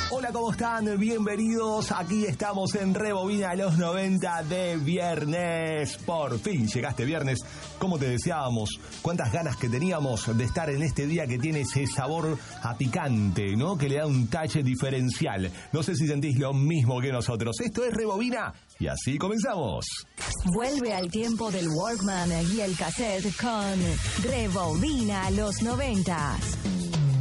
Hola, ¿cómo están? Bienvenidos. Aquí estamos en Rebobina los 90 de viernes. Por fin llegaste viernes. Como te deseábamos, cuántas ganas que teníamos de estar en este día que tiene ese sabor a picante, ¿no? Que le da un tache diferencial. No sé si sentís lo mismo que nosotros. Esto es Rebobina y así comenzamos. Vuelve al tiempo del Walkman y el cassette con Rebobina los 90.